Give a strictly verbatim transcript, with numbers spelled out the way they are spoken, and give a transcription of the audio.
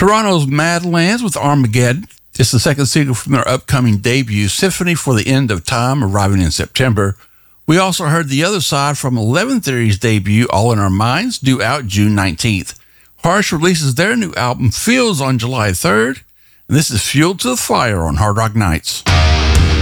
Toronto's Madlands with Armageddon. It's the second single from their upcoming debut, Symphony for the End of Time, arriving in September. We also heard The Other Side from eleven Theory's debut, All in Our Minds, due out June nineteenth. Harsh releases their new album, Fields, on July third. And this is Fuel to the Fire on Hard Rock Nights.